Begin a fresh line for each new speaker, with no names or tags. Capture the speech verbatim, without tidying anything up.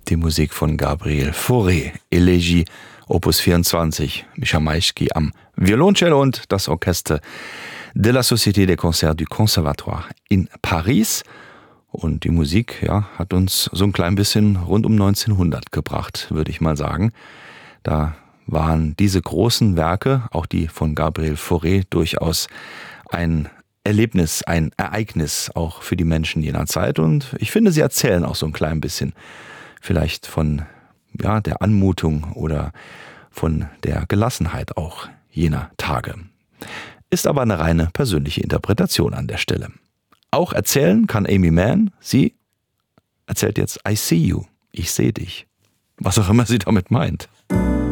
Die Musik von Gabriel Fauré, Elegie, Opus vierundzwanzig, Micha Maïschki am Violoncello und das Orchester de la Société des Concerts du Conservatoire in Paris. Und die Musik, ja, hat uns so ein klein bisschen rund um neunzehnhundert gebracht, würde ich mal sagen. Da waren diese großen Werke, auch die von Gabriel Fauré, durchaus ein Erlebnis, ein Ereignis auch für die Menschen jener Zeit. Und ich finde, sie erzählen auch so ein klein bisschen vielleicht von ja, der Anmutung oder von der Gelassenheit auch jener Tage. Ist aber eine reine persönliche Interpretation an der Stelle. Auch erzählen kann Aimee Mann. Sie erzählt jetzt I see you, ich sehe dich. Was auch immer sie damit meint.